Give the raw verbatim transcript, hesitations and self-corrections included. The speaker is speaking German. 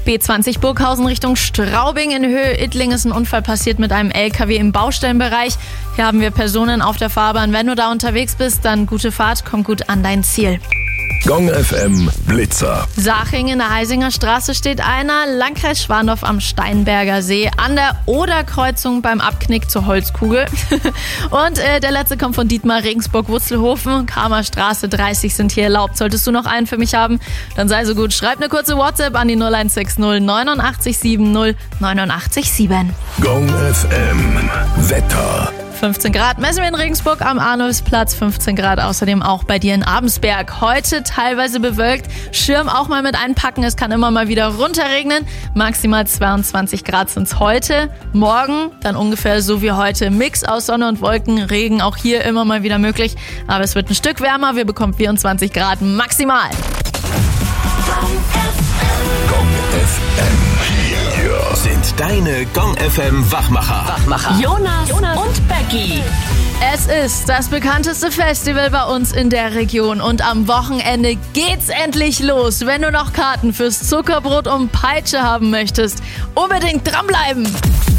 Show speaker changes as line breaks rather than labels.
B zwanzig Burghausen Richtung Straubing in Höhe Ittling ist ein Unfall passiert mit einem L K W im Baustellenbereich. Hier haben wir Personen auf der Fahrbahn. Wenn du da unterwegs bist, dann gute Fahrt, komm gut an dein Ziel.
Gong F M Blitzer.
Saching in der Heisinger Straße steht einer, Landkreis Schwandorf am Steinberger See, an der Oderkreuzung beim Abknick zur Holzkugel. Und äh, der letzte kommt von Dietmar, Regensburg-Wutzelhofen, Kramer Straße dreißig sind hier erlaubt. Solltest du noch einen für mich haben, dann sei so gut, schreib eine kurze WhatsApp an die null eins sechs null neunundachtzig sieben null neunundachtzig sieben.
Gong F M Wetter.
fünfzehn Grad messen wir in Regensburg am Arnulfsplatz, fünfzehn Grad außerdem auch bei dir in Abensberg. Heute teilweise bewölkt, Schirm auch mal mit einpacken, es kann immer mal wieder runterregnen. Maximal zweiundzwanzig Grad sind's heute. Morgen dann ungefähr so wie heute, Mix aus Sonne und Wolken, Regen auch hier immer mal wieder möglich. Aber es wird ein Stück wärmer, wir bekommen vierundzwanzig Grad maximal.
Gong F M. Hier sind deine Gong F M Wachmacher.
Wachmacher. Jonas, Jonas und Becky.
Es ist das bekannteste Festival bei uns in der Region und am Wochenende geht's endlich los. Wenn du noch Karten fürs Zuckerbrot und Peitsche haben möchtest, unbedingt dranbleiben.